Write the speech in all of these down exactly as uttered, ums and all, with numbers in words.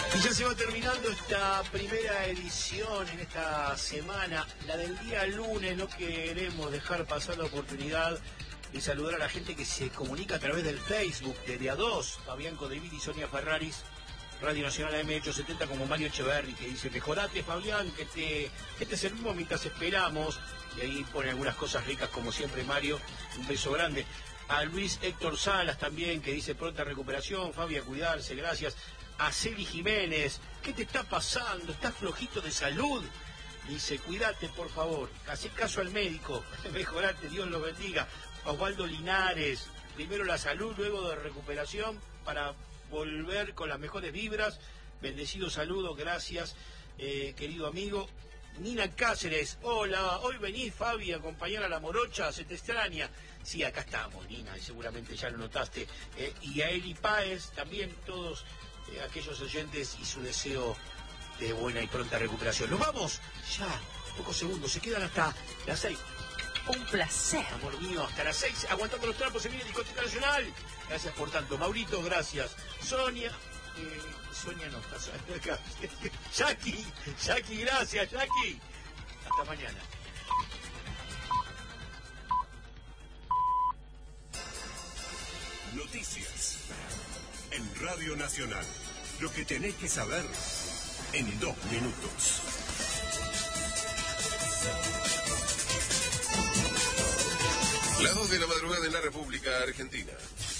Y ya se va terminando esta primera edición en esta semana, la del día lunes. No queremos dejar pasar la oportunidad de saludar a la gente que se comunica a través del Facebook de Día dos, Fabián Codeviti y Sonia Ferraris, Radio Nacional A M ochocientos setenta, como Mario Echeverri, que dice: mejorate, Fabián, que te, que te servimos mientras esperamos. Y ahí pone algunas cosas ricas, como siempre, Mario. Un beso grande. A Luis Héctor Salas también, que dice: pronta recuperación, Fabi, a cuidarse, gracias. A Celi Jiménez: ¿qué te está pasando? ¿Estás flojito de salud? Dice: cuídate, por favor, hacé caso al médico, mejorate, Dios los bendiga. A Osvaldo Linares: primero la salud, luego de recuperación, para volver con las mejores vibras. Bendecido saludo, gracias, eh, querido amigo. Nina Cáceres: hola, hoy venís, Fabi, a acompañar a la morocha, se te extraña. Sí, acá estamos, Nina, y seguramente ya lo notaste. Eh, y a Eli Páez también, todos eh, aquellos oyentes, y su deseo de buena y pronta recuperación. Nos vamos ya, pocos segundos, se quedan hasta las seis. Un placer. Amor mío, hasta las seis, aguantando los trapos en mi discoteca nacional. Gracias por tanto, Maurito, gracias. Sonia, eh, Sonia no está acá. Jackie, Jackie, gracias, Jackie. Hasta mañana. Noticias en Radio Nacional. Lo que tenés que saber en dos minutos. Las dos de la madrugada en la República Argentina.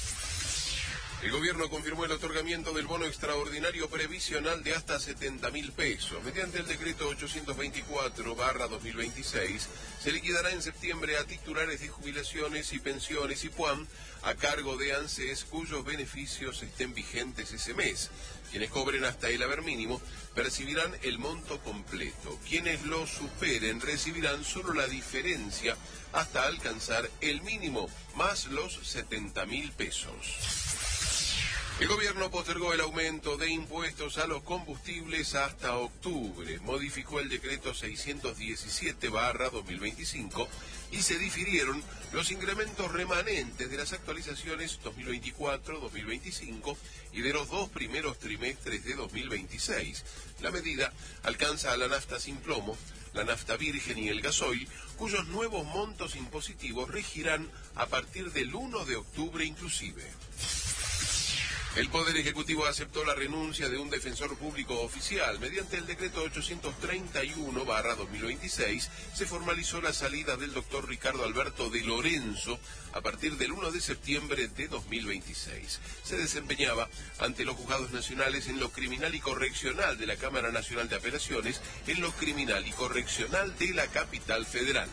El gobierno confirmó el otorgamiento del bono extraordinario previsional de hasta setenta mil pesos. Mediante el decreto ochocientos veinticuatro barra dos mil veintiséis, se liquidará en septiembre a titulares de jubilaciones y pensiones y PUAM a cargo de ANSES cuyos beneficios estén vigentes ese mes. Quienes cobren hasta el haber mínimo percibirán el monto completo. Quienes lo superen recibirán solo la diferencia hasta alcanzar el mínimo, más los setenta mil pesos. El gobierno postergó el aumento de impuestos a los combustibles hasta octubre, modificó el decreto seiscientos diecisiete barra dos mil veinticinco y se difirieron los incrementos remanentes de las actualizaciones dos mil veinticuatro dos mil veinticinco y de los dos primeros trimestres de dos mil veintiséis. La medida alcanza a la nafta sin plomo, la nafta virgen y el gasoil, cuyos nuevos montos impositivos regirán a partir del uno de octubre inclusive. El Poder Ejecutivo aceptó la renuncia de un defensor público oficial. Mediante el decreto ochocientos treinta y uno barra dos mil veintiséis se formalizó la salida del doctor Ricardo Alberto de Lorenzo a partir del uno de septiembre de dos mil veintiséis. Se desempeñaba ante los juzgados nacionales en lo criminal y correccional de la Cámara Nacional de Apelaciones, en lo criminal y correccional de la Capital Federal.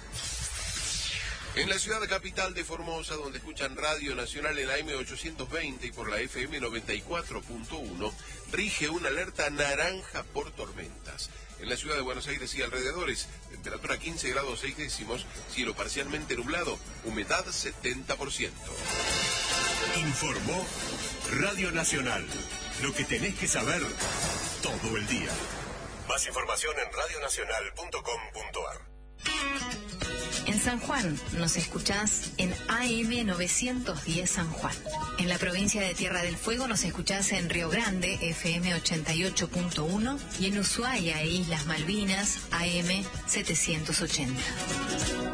En la ciudad capital de Formosa, donde escuchan Radio Nacional en la A M ochocientos veinte y por la F M noventa y cuatro punto uno, rige una alerta naranja por tormentas. En la ciudad de Buenos Aires y alrededores, temperatura quince grados seis décimos, cielo parcialmente nublado, humedad setenta por ciento. Informó Radio Nacional. Lo que tenés que saber todo el día. Más información en radio nacional punto com punto a r. En San Juan nos escuchás en A M novecientos diez San Juan. En la provincia de Tierra del Fuego nos escuchás en Río Grande, F M ochenta y ocho punto uno, y en Ushuaia e Islas Malvinas, A M setecientos ochenta.